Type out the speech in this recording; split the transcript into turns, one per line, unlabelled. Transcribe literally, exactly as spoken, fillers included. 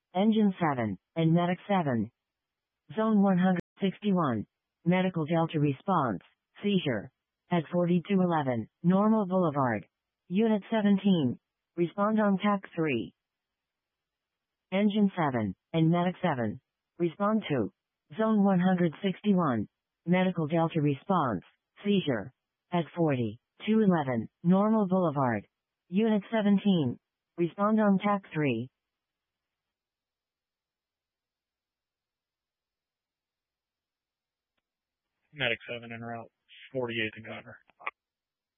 Engine seven, and Medic seven. Zone one hundred sixty-one. Medical Delta response, seizure. At forty-two eleven, Normal Boulevard. Unit seventeen. Respond on T A C three. Engine seven, and Medic seven. Respond to. Zone one hundred sixty-one. Medical Delta response, seizure. At forty-two eleven, Normal Boulevard. Unit seventeen. Respond on T A C three.
Medic seven en route, forty-eight to Governor.